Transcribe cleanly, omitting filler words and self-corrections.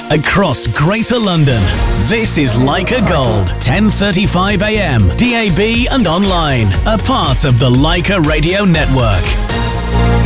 across Greater London. This is Leica Gold, 10:35 a.m, DAB and online, a part of the Leica Radio Network.